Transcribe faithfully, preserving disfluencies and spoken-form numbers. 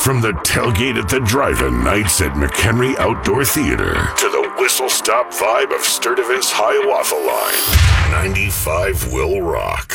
From the tailgate at the drive-in nights at McHenry Outdoor Theater to the whistle-stop vibe of Sturtevant's Hiawatha Line, ninety-five will rock.